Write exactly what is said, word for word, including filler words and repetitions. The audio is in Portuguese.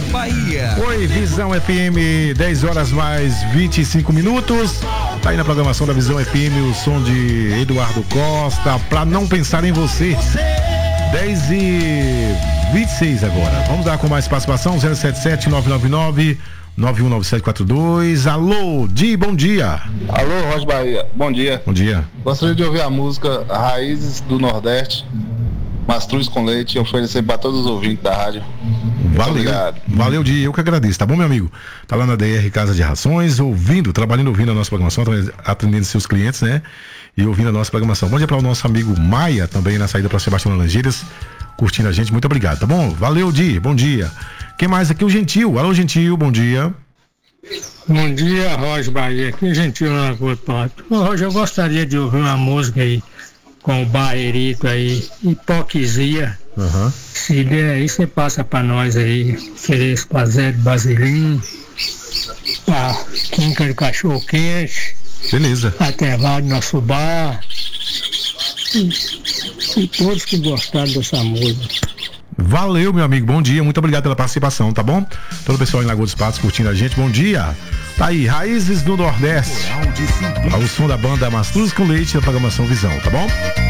Bahia. Oi, Visão F M, dez horas mais vinte e cinco minutos. Tá aí na programação da Visão F M o som de Eduardo Costa, Pra Não Pensar em Você. dez e vinte e seis agora. Vamos dar com mais participação. zero sete sete nove nove nove nove um nove sete quatro dois. Alô, Di, bom dia. Alô, Rocha Bahia, bom dia. Bom dia. Gostaria de ouvir a música Raízes do Nordeste, Mastruz com Leite, e oferecer para todos os ouvintes da rádio. Valeu, obrigado. Valeu, Di, eu que agradeço, tá bom, meu amigo? Tá lá na D R Casa de Rações, ouvindo, trabalhando, ouvindo a nossa programação, atendendo seus clientes, né? E ouvindo a nossa programação. Bom dia para o nosso amigo Maia, também na saída para Sebastião Laranjeiras, curtindo a gente, muito obrigado, tá bom? Valeu, Di, bom dia. Quem mais aqui? O Gentil. Alô, Gentil, bom dia. Bom dia, Roger Bahia. Aqui, Gentil na Lagoa do Pato. Ô, Roger, eu gostaria de ouvir uma música aí com o Barrerito aí, Hipocrisia. Uhum. Se der aí, você passa pra nós aí. Ofereço pra Zé de Basilinho, pra Quinca de Cachorro Quente. Beleza. Até Vale Nosso Bar. E, e todos que gostaram dessa música. Valeu, meu amigo, bom dia, muito obrigado pela participação, tá bom? Todo o pessoal em Lagoa dos Patos curtindo a gente, bom dia. Tá aí, Raízes do Nordeste, ao som da banda Mastruz com Leite da programação Visão, tá bom?